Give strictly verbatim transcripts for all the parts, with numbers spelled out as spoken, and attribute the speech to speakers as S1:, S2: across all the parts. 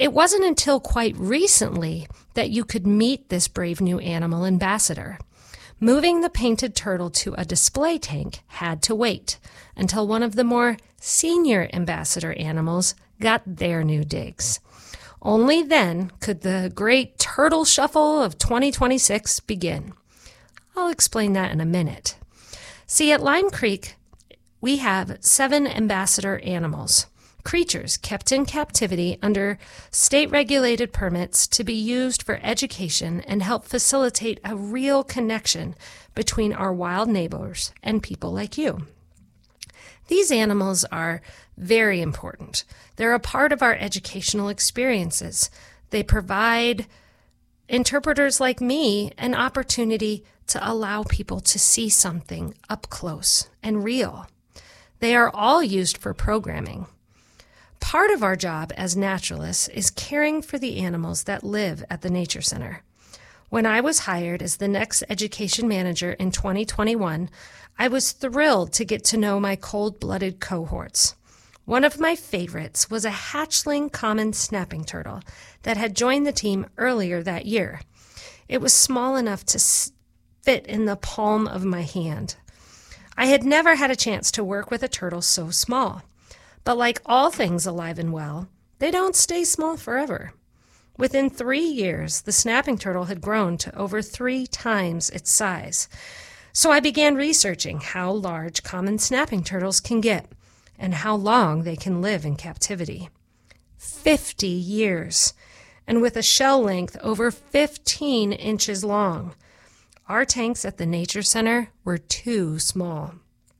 S1: It wasn't until quite recently that you could meet this brave new animal ambassador. Moving the painted turtle to a display tank had to wait until one of the more senior ambassador animals got their new digs. Only then could the great turtle shuffle of twenty twenty-six begin. I'll explain that in a minute. See, at Lime Creek, we have seven ambassador animals, creatures kept in captivity under state-regulated permits to be used for education and help facilitate a real connection between our wild neighbors and people like you. These animals are very important. They're a part of our educational experiences. They provide interpreters like me an opportunity to allow people to see something up close and real. They are all used for programming. Part of our job as naturalists is caring for the animals that live at the Nature Center. When I was hired as the next education manager in twenty twenty-one, I was thrilled to get to know my cold-blooded cohorts. One of my favorites was a hatchling common snapping turtle that had joined the team earlier that year. It was small enough to fit in the palm of my hand. I had never had a chance to work with a turtle so small. But like all things alive and well, they don't stay small forever. Within three years, the snapping turtle had grown to over three times its size. So I began researching how large common snapping turtles can get and how long they can live in captivity. Fifty years, and with a shell length over fifteen inches long. Our tanks at the Nature Center were too small.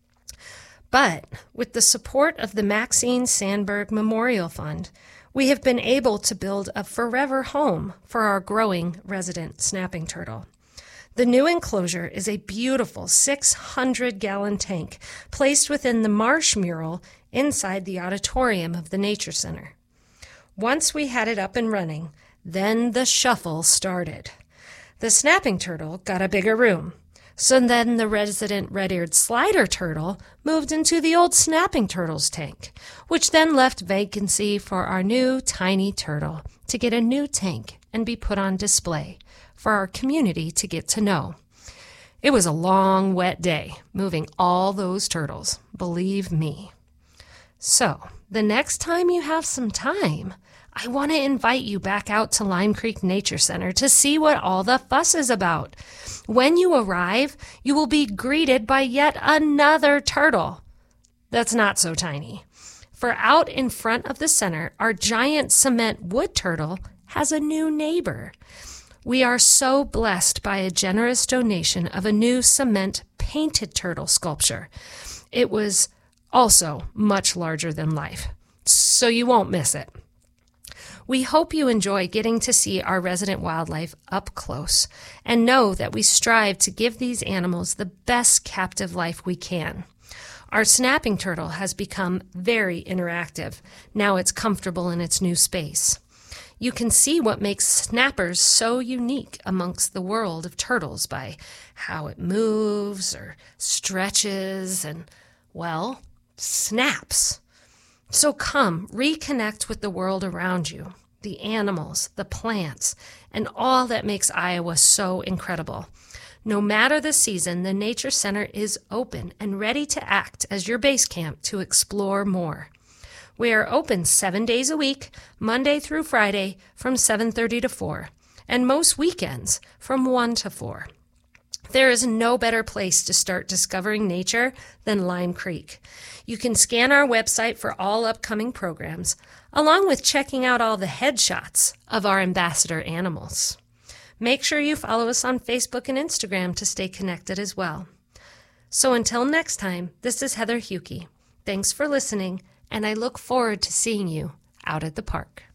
S1: But with the support of the Maxine Sandberg Memorial Fund, we have been able to build a forever home for our growing resident snapping turtle. The new enclosure is a beautiful six hundred gallon tank placed within the marsh mural inside the auditorium of the Nature Center. Once we had it up and running, then the shuffle started. The snapping turtle got a bigger room. So then the resident red-eared slider turtle moved into the old snapping turtle's tank, which then left vacancy for our new tiny turtle to get a new tank and be put on display for our community to get to know. It was a long, wet day moving all those turtles, believe me. So the next time you have some time, I want to invite you back out to Lime Creek Nature Center to see what all the fuss is about. When you arrive, you will be greeted by yet another turtle that's not so tiny. For out in front of the center, our giant cement wood turtle has a new neighbor. We are so blessed by a generous donation of a new cement painted turtle sculpture. It was also much larger than life, so you won't miss it. We hope you enjoy getting to see our resident wildlife up close and know that we strive to give these animals the best captive life we can. Our snapping turtle has become very interactive. Now it's comfortable in its new space. You can see what makes snappers so unique amongst the world of turtles by how it moves or stretches and, well, snaps. So come, reconnect with the world around you, the animals, the plants, and all that makes Iowa so incredible. No matter the season, the Nature Center is open and ready to act as your base camp to explore more. We are open seven days a week, Monday through Friday from seven thirty to four, and most weekends from one to four. There is no better place to start discovering nature than Lime Creek. You can scan our website for all upcoming programs, along with checking out all the headshots of our ambassador animals. Make sure you follow us on Facebook and Instagram to stay connected as well. So until next time, this is Heather Huke. Thanks for listening, and I look forward to seeing you out at the park.